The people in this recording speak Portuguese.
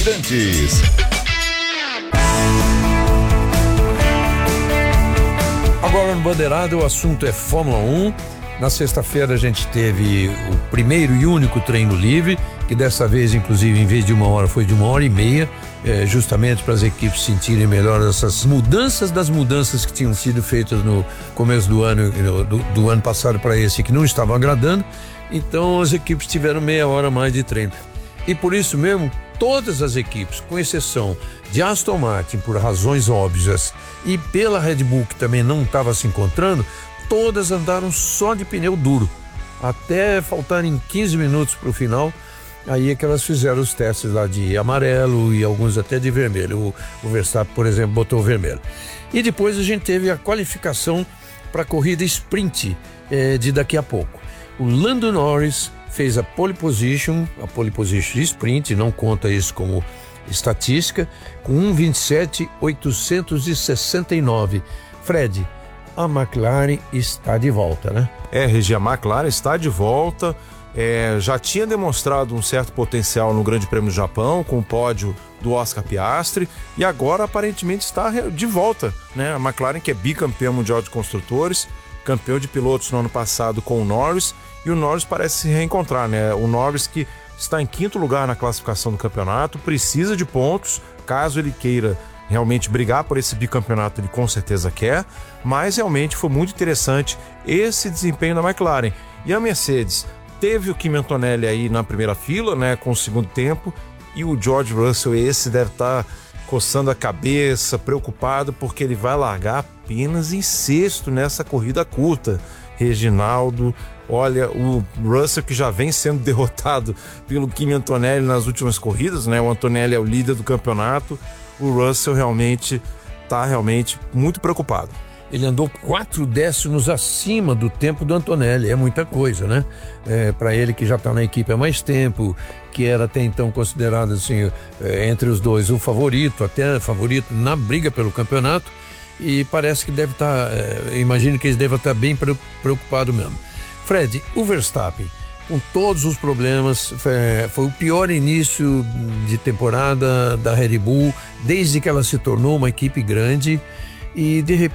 Antes. Agora no Bandeirada o assunto é Fórmula 1. Na sexta-feira a gente teve o primeiro e único treino livre, que dessa vez, inclusive, em vez de 1 hora, foi de 1h30, justamente para as equipes sentirem melhor essas mudanças das mudanças que tinham sido feitas no começo do ano, do ano passado para esse, que não estavam agradando. Então as equipes tiveram meia hora a mais de treino. E por isso mesmo, todas as equipes, com exceção de Aston Martin, por razões óbvias, e pela Red Bull, que também não estava se encontrando, todas andaram só de pneu duro, até faltarem 15 minutos para o final. Aí é que elas fizeram os testes lá de amarelo e alguns até de vermelho. O Verstappen, por exemplo, botou vermelho. E depois a gente teve a qualificação para a corrida sprint de daqui a pouco. O Lando Norris fez a pole position de sprint, não conta isso como estatística, com 1:27.869. Fred, a McLaren está de volta, né? Regi, a McLaren está de volta, já tinha demonstrado um certo potencial no Grande Prêmio do Japão, com o pódio do Oscar Piastri, e agora aparentemente está de volta, né? A McLaren, que é bicampeã mundial de construtores, campeão de pilotos no ano passado com o Norris, e o Norris parece se reencontrar, né? O Norris, que está em 5º lugar na classificação do campeonato, precisa de pontos, caso ele queira realmente brigar por esse bicampeonato, ele com certeza quer, mas realmente foi muito interessante esse desempenho da McLaren. E a Mercedes teve o Kimi Antonelli aí na primeira fila, né, com o segundo tempo, e o George Russell, esse deve estar coçando a cabeça, preocupado, porque ele vai largar apenas em sexto nessa corrida curta. Reginaldo, olha, o Russell, que já vem sendo derrotado pelo Kimi Antonelli nas últimas corridas, né? O Antonelli é o líder do campeonato, o Russell está muito preocupado. Ele andou 4 décimos acima do tempo do Antonelli, é muita coisa, né? Para ele, que já está na equipe há mais tempo, que era até então considerado assim, entre os dois o favorito, até favorito na briga pelo campeonato, e parece que deve estar, imagino que eles devem estar bem preocupados mesmo. Fred, o Verstappen, com todos os problemas, foi o pior início de temporada da Red Bull desde que ela se tornou uma equipe grande, e de repente